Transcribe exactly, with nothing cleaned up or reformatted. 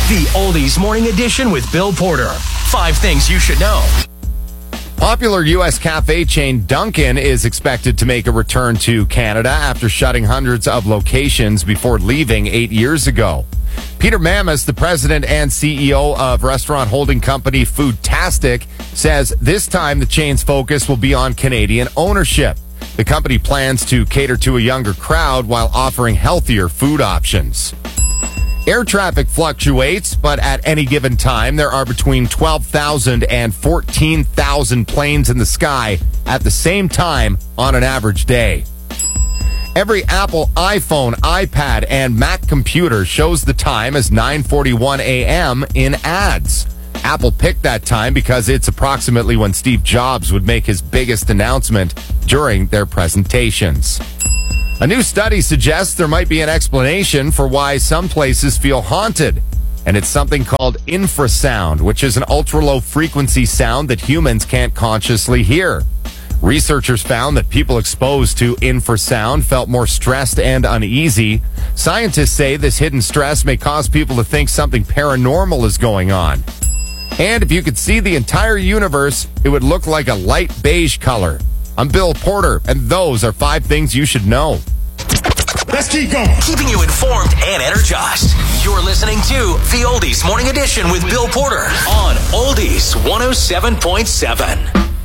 The Oldies Morning Edition with Bill Porter. Five things you should know. Popular U S cafe chain Dunkin' is expected to make a return to Canada after shutting hundreds of locations before leaving eight years ago. Peter Mamas, the president and C E O of restaurant holding company Foodtastic, says this time the chain's focus will be on Canadian ownership. The company plans to cater to a younger crowd while offering healthier food options. Air traffic fluctuates, but at any given time, there are between twelve thousand and fourteen thousand planes in the sky at the same time on an average day. Every Apple iPhone, iPad, and Mac computer shows the time as nine forty-one a.m. in ads. Apple picked that time because it's approximately when Steve Jobs would make his biggest announcement during their presentations. A new study suggests there might be an explanation for why some places feel haunted, and it's something called infrasound, which is an ultra-low frequency sound that humans can't consciously hear. Researchers found that people exposed to infrasound felt more stressed and uneasy. Scientists say this hidden stress may cause people to think something paranormal is going on. And if you could see the entire universe, it would look like a light beige color. I'm Bill Porter, and those are five things you should know. Let's keep going. Keeping you informed and energized. You're listening to The Oldies Morning Edition with Bill Porter on Oldies one oh seven point seven.